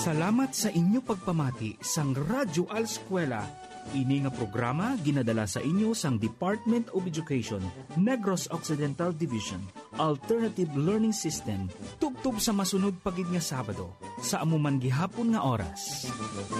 Salamat sa inyo pagpamati sang Radyo Aleskwela. Ini nga programa ginadala sa inyo sang Department of Education, Negros Occidental Division, Alternative Learning System, tubtub sa masunod pagid nga Sabado, sa amuman gihapon nga oras.